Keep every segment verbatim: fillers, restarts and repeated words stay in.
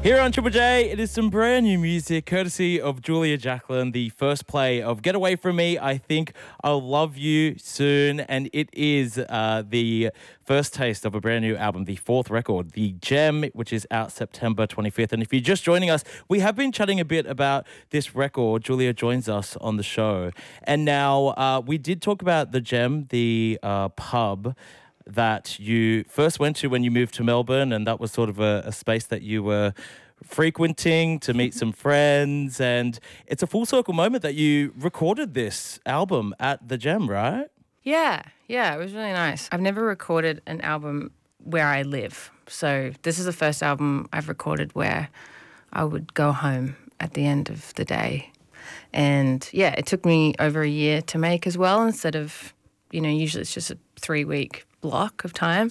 Here on Triple J, it is some brand new music courtesy of Julia Jacqueline, the first play of Get Away From Me, I Think I'll Love You Soon. And it is uh, the first taste of a brand new album, the fourth record, The Gem, which is out September twenty-fifth. And if you're just joining us, we have been chatting a bit about this record. Julia joins us on the show. And now uh, we did talk about The Gem, the uh, pub that you first went to when you moved to Melbourne, and that was sort of a, a space that you were frequenting to meet some friends, and it's a full circle moment that you recorded this album at The Gem, right? Yeah, yeah, it was really nice. I've never recorded an album where I live, so this is the first album I've recorded where I would go home at the end of the day. And yeah, it took me over a year to make as well, instead of, you know, usually it's just a three-week block of time.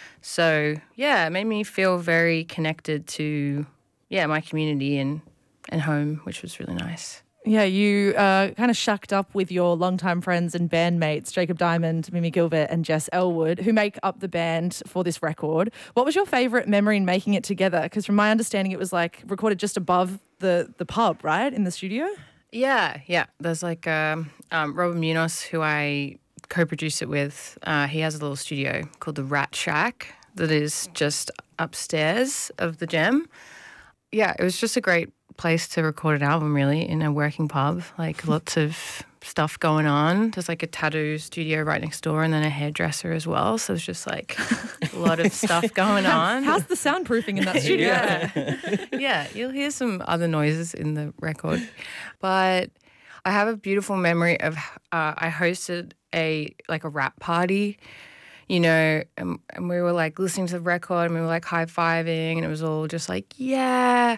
So yeah, it made me feel very connected to, yeah, my community and, and home, which was really nice. Yeah, you uh, kind of shacked up with your longtime friends and bandmates, Jacob Diamond, Mimi Gilbert and Jess Elwood, who make up the band for this record. What was your favourite memory in making it together? Because from my understanding, it was like recorded just above the, the pub, right, in the studio? Yeah, yeah. There's like um, um, Robert Munoz, who I co-produce it with. Uh, he has a little studio called the Rat Shack that is just upstairs of the Gem. Yeah, it was just a great place to record an album, really, in a working pub. Like lots of stuff going on. There's like a tattoo studio right next door and then a hairdresser as well. So it's just like a lot of stuff going on. How's the soundproofing in that studio? Yeah. Yeah, you'll hear some other noises in the record. But I have a beautiful memory of uh, I hosted a like a rap party, you know, and, and we were like listening to the record and we were like high-fiving and it was all just like, yeah.